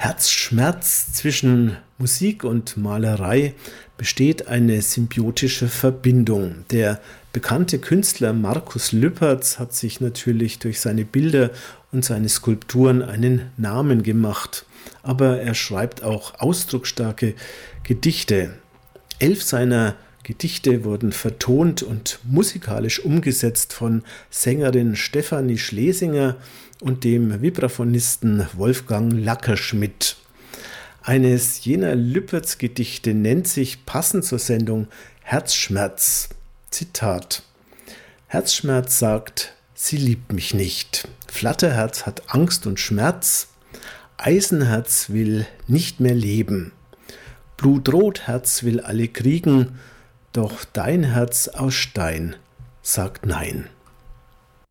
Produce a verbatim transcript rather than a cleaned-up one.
Herzschmerz. Zwischen Musik und Malerei besteht eine symbiotische Verbindung. Der bekannte Künstler Markus Lüpertz hat sich natürlich durch seine Bilder und seine Skulpturen einen Namen gemacht. Aber er schreibt auch ausdrucksstarke Gedichte. Elf seiner Gedichte wurden vertont und musikalisch umgesetzt von Sängerin Stefanie Schlesinger und dem Vibraphonisten Wolfgang Lackerschmidt. Eines jener Lüpertz-Gedichte nennt sich passend zur Sendung Herzschmerz. Zitat: Herzschmerz sagt, sie liebt mich nicht. Flatterherz hat Angst und Schmerz. Eisenherz will nicht mehr leben. Blutrotherz will alle kriegen. Doch dein Herz aus Stein sagt nein.